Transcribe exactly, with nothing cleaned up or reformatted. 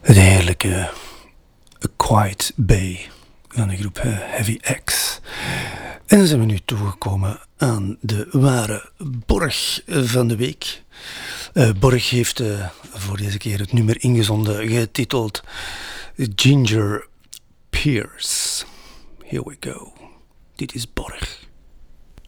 Het heerlijke A Quiet Bay van de groep Heavy X. En dan zijn we nu toegekomen aan de ware borg van de week. Uh, Borg heeft uh, voor deze keer het nummer ingezonden getiteld Ginger Pierce. Here we go. Dit is Borg.